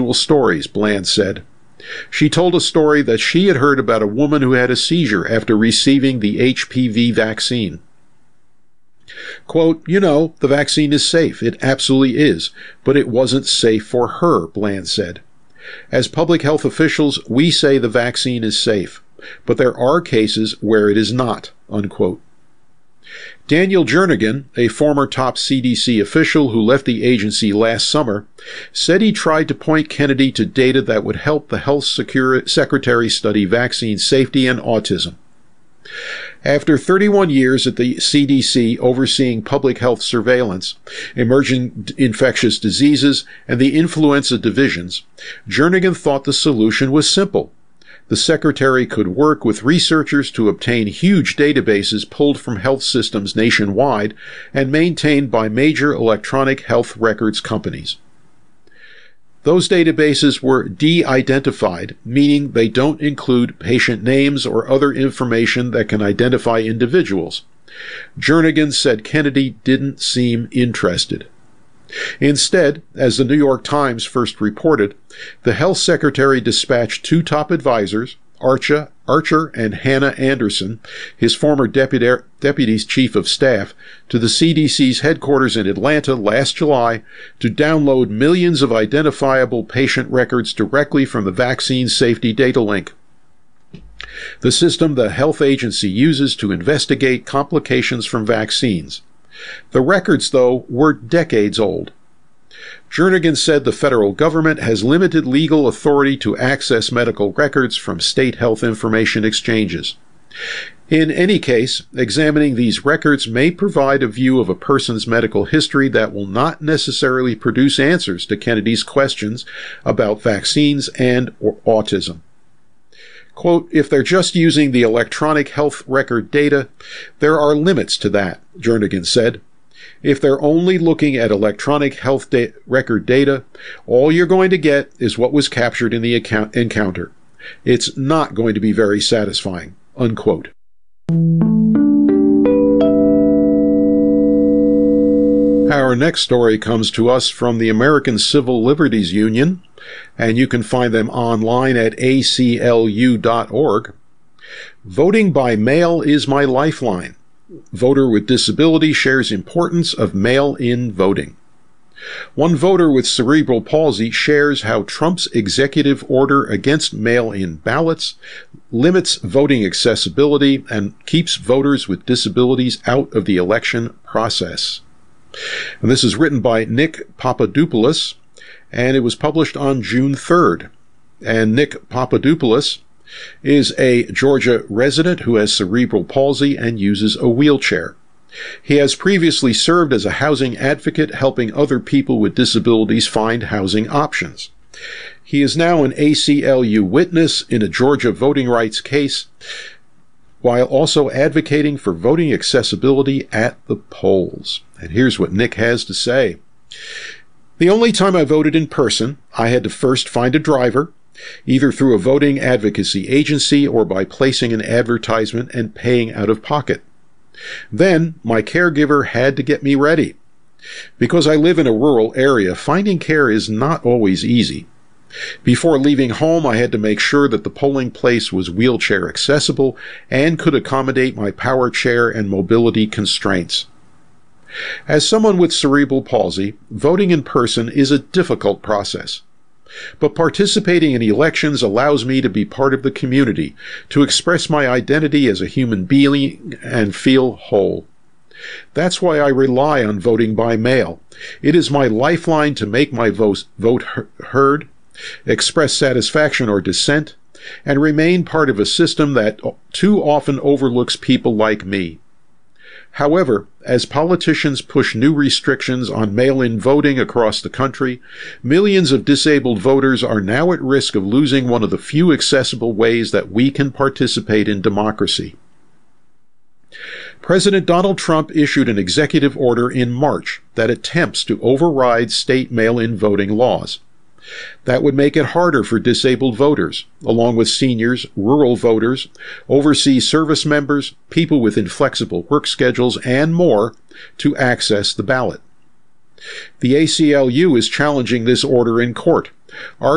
unusual stories, Bland said. She told a story that she had heard about a woman who had a seizure after receiving the HPV vaccine. Quote, the vaccine is safe. It absolutely is. But it wasn't safe for her, Bland said. As public health officials, we say the vaccine is safe. But there are cases where it is not, unquote. Daniel Jernigan, a former top CDC official who left the agency last summer, said he tried to point Kennedy to data that would help the health secretary study vaccine safety and autism. After 31 years at the CDC overseeing public health surveillance, emerging infectious diseases, and the influenza divisions, Jernigan thought the solution was simple. The secretary could work with researchers to obtain huge databases pulled from health systems nationwide and maintained by major electronic health records companies. Those databases were de-identified, meaning they don't include patient names or other information that can identify individuals. Jernigan said Kennedy didn't seem interested. Instead, as the New York Times first reported, the health secretary dispatched two top advisors, Archer and Hannah Anderson, his former deputy's chief of staff, to the CDC's headquarters in Atlanta last July to download millions of identifiable patient records directly from the Vaccine Safety Data Link, the system the health agency uses to investigate complications from vaccines. The records, though, were decades old. Jernigan said the federal government has limited legal authority to access medical records from state health information exchanges. In any case, examining these records may provide a view of a person's medical history that will not necessarily produce answers to Kennedy's questions about vaccines and autism. Quote, if they're just using the electronic health record data, there are limits to that, Jernigan said. If they're only looking at electronic health record data, all you're going to get is what was captured in the encounter. It's not going to be very satisfying, unquote. Our next story comes to us from the American Civil Liberties Union, and you can find them online at aclu.org. Voting by mail is my lifeline. Voter with disability shares importance of mail-in voting. One voter with cerebral palsy shares how Trump's executive order against mail-in ballots limits voting accessibility and keeps voters with disabilities out of the election process. And this is written by Nick Papadopoulos, and it was published on June 3rd. And Nick Papadopoulos is a Georgia resident who has cerebral palsy and uses a wheelchair. He has previously served as a housing advocate helping other people with disabilities find housing options. He is now an ACLU witness in a Georgia voting rights case, while also advocating for voting accessibility at the polls. And here's what Nick has to say. The only time I voted in person, I had to first find a driver, either through a voting advocacy agency or by placing an advertisement and paying out of pocket. Then, my caregiver had to get me ready. Because I live in a rural area, finding care is not always easy. Before leaving home, I had to make sure that the polling place was wheelchair accessible and could accommodate my power chair and mobility constraints. As someone with cerebral palsy, voting in person is a difficult process. But participating in elections allows me to be part of the community, to express my identity as a human being and feel whole. That's why I rely on voting by mail. It is my lifeline to make my vote heard, express satisfaction or dissent, and remain part of a system that too often overlooks people like me. However, as politicians push new restrictions on mail-in voting across the country, millions of disabled voters are now at risk of losing one of the few accessible ways that we can participate in democracy. President Donald Trump issued an executive order in March that attempts to override state mail-in voting laws. That would make it harder for disabled voters, along with seniors, rural voters, overseas service members, people with inflexible work schedules, and more, to access the ballot. The ACLU is challenging this order in court,